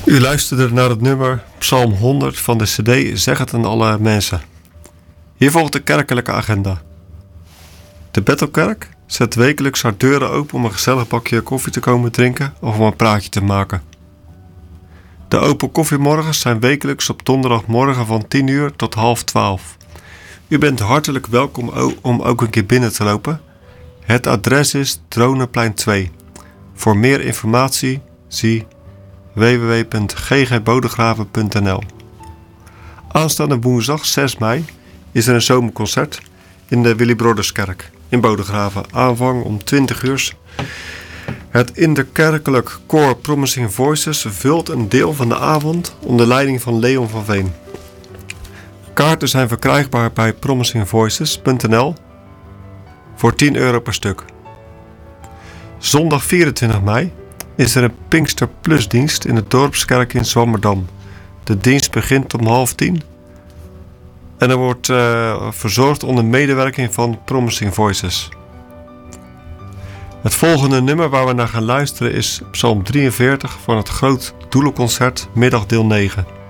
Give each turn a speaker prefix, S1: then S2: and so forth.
S1: U luisterde naar het nummer Psalm 100 van de cd Zeg het aan alle mensen. Hier volgt de kerkelijke agenda. De Bethelkerk zet wekelijks haar deuren open om een gezellig bakje koffie te komen drinken of om een praatje te maken. De open koffiemorgens zijn wekelijks op donderdagmorgen van 10 uur tot 11:30. U bent hartelijk welkom om ook een keer binnen te lopen. Het adres is Dronenplein 2. Voor meer informatie zie www.ggbodegraven.nl. Aanstaande woensdag 6 mei is er een zomerconcert in de Willy Broderskerk in Bodegraven. Aanvang om 20 uur. Het interkerkelijk koor Promising Voices vult een deel van de avond onder leiding van Leon van Veen. Kaarten zijn verkrijgbaar bij promisingvoices.nl voor €10 per stuk. Zondag 24 mei is er een Pinkster Plus dienst in de Dorpskerk in Zwammerdam. De dienst begint om 9:30 en er wordt verzorgd onder medewerking van Promising Voices. Het volgende nummer waar we naar gaan luisteren is Psalm 43 van het Groot Doelenconcert, middag deel 9.